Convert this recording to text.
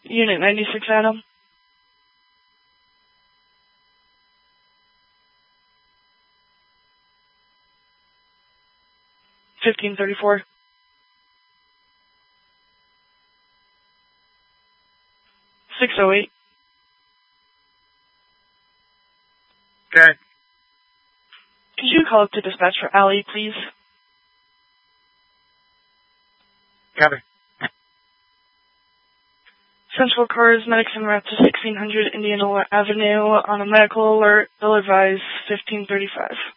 Unit 96, Adam. 1534. 608. Okay. Could you call up to dispatch for Allie, please? Copy. Central Cars, medics en route to 1600 Indianola Avenue on a medical alert. They'll advise 1535.